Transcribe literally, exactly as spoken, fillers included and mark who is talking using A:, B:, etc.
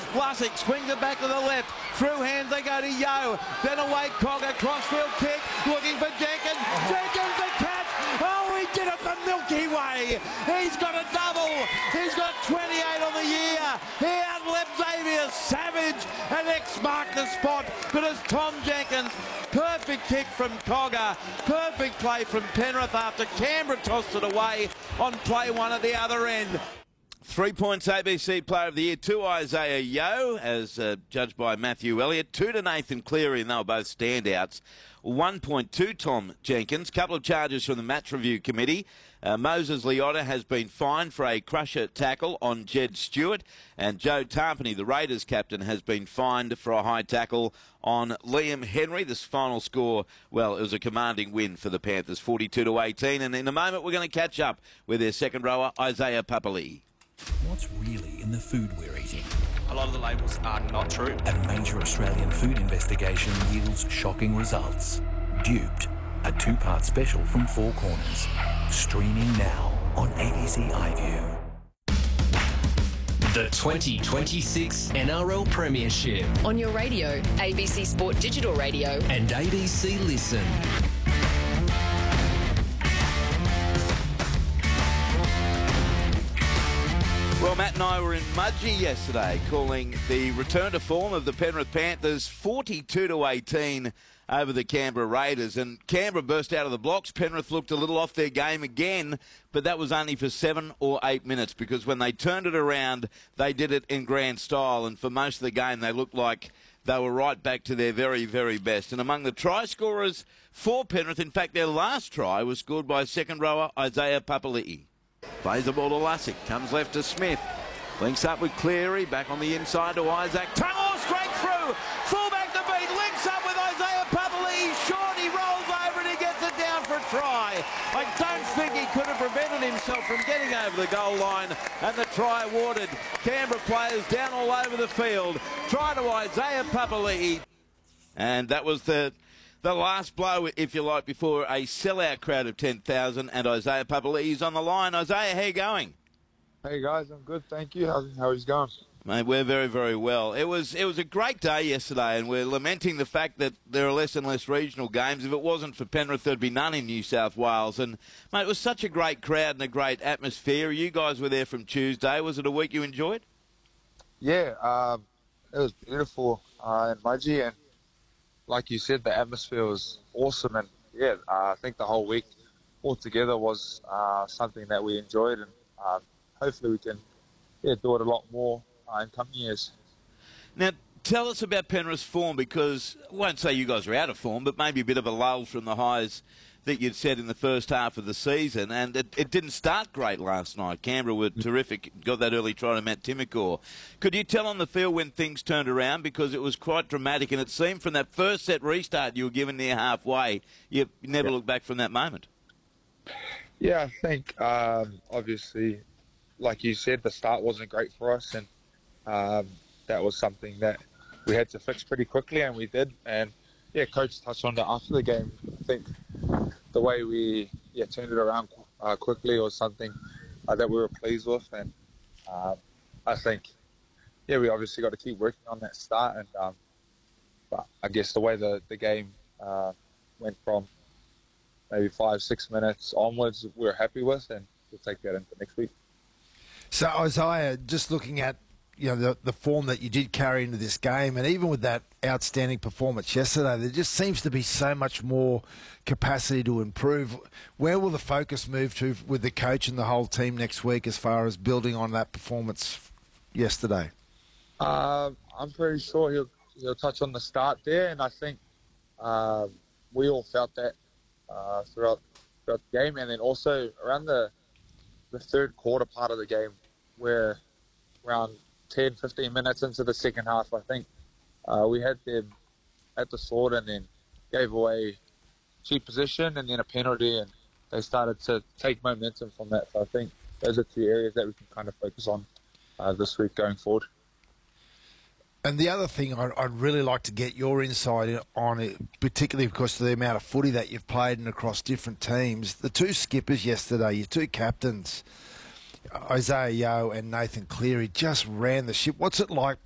A: Vlasic swings it back to the left. Through hands they go to Yeo. Then away Cogger. Crossfield kick. Looking for Jenkins. Oh. Jenkins the catch. Oh, he did it the Milky Way. He's got a double. He's got twenty-eight on the year. He outleapt Xavier Savage. And X marked the spot. But it's Tom Jenkins. Perfect kick from Cogger. Perfect play from Penrith after Canberra tossed it away on play one at the other end. Three points A B C Player of the Year to Isaiah Yeo, as uh, judged by Matthew Elliott. Two to Nathan Cleary, and they were both standouts. One point to Tom Jenkins. Couple of charges from the Match Review Committee. Uh, Moses Leota has been fined for a crusher tackle on Jed Stewart, and Joe Tarpany, the Raiders captain, has been fined for a high tackle on Liam Henry. This final score, well, it was a commanding win for the Panthers, forty-two to eighteen. And in a moment, we're going to catch up with their second rower, Isaiah Papali'i.
B: What's really in the food we're eating?
C: A lot of the labels are not true.
B: A major Australian food investigation yields shocking results. Duped, a two-part special from Four Corners. Streaming now on A B C iView.
D: The twenty twenty-six N R L Premiership.
E: On your radio, A B C Sport Digital Radio.
D: And A B C Listen.
A: Well, Matt and I were in Mudgee yesterday calling the return to form of the Penrith Panthers forty-two to eighteen over the Canberra Raiders. And Canberra burst out of the blocks. Penrith looked a little off their game again, but that was only for seven or eight minutes because when they turned it around, they did it in grand style. And for most of the game, they looked like they were right back to their very, very best. And among the try scorers for Penrith, in fact, their last try was scored by second rower Isaiah Papali'i. Plays the ball to Lussick, comes left to Smith, links up with Cleary, back on the inside to Isaac, Tungor straight through, fullback to beat, links up with Isaiah Papali'i, short, he rolls over and he gets it down for a try. I don't think he could have prevented himself from getting over the goal line, and the try awarded. Canberra players down all over the field, try to Isaiah Papali'i, and that was the The last blow, if you like, before a sellout crowd of ten thousand, and Isaiah Papali'i's on the line. Isaiah, how you going?
F: Hey guys, I'm good, thank you. How how is it going?
A: Mate, we're very, very well. It was it was a great day yesterday, and we're lamenting the fact that there are less and less regional games. If it wasn't for Penrith, there'd be none in New South Wales. And, mate, it was such a great crowd and a great atmosphere. You guys were there from Tuesday. Was it a week you enjoyed?
F: Yeah, um, it was beautiful uh, in Mudgee, and like you said, the atmosphere was awesome, and yeah, uh, I think the whole week altogether was uh, something that we enjoyed, and uh, hopefully we can yeah, do it a lot more uh, in coming years.
A: Now, tell us about Penrith's form, because I won't say you guys are out of form, but maybe a bit of a lull from the highs that you'd set in the first half of the season, and it, it didn't start great last night. Canberra were terrific, got that early try to Matt Timokor. Could you tell on the field when things turned around, because it was quite dramatic, and it seemed from that first set restart you were given near halfway, you never yeah. looked back from that moment?
F: Yeah, I think um, obviously, like you said, the start wasn't great for us, and um, that was something that we had to fix pretty quickly, and we did. And yeah, coach touched on that after the game. I think the way we yeah turned it around uh, quickly was something uh, that we were pleased with, and uh, I think yeah we obviously got to keep working on that start. And um, but I guess the way the the game uh, went from maybe five six minutes onwards, we're happy with, and we'll take that into next week.
G: So Isaiah, just looking at you know the the form that you did carry into this game, and even with that outstanding performance yesterday, there just seems to be so much more capacity to improve. Where will the focus move to with the coach and the whole team next week as far as building on that performance yesterday?
F: Uh, I'm pretty sure he'll he'll touch on the start there, and I think uh, we all felt that uh, throughout throughout the game, and then also around the the third quarter part of the game, where around ten, fifteen minutes into the second half, I think uh, we had them at the sword and then gave away cheap position and then a penalty, and they started to take momentum from that. So I think those are two areas that we can kind of focus on uh, this week going forward.
G: And the other thing I'd, I'd really like to get your insight on it, particularly because of the amount of footy that you've played and across different teams. The two skippers yesterday, your two captains, Isaiah Yeo and Nathan Cleary, just ran the ship. What's it like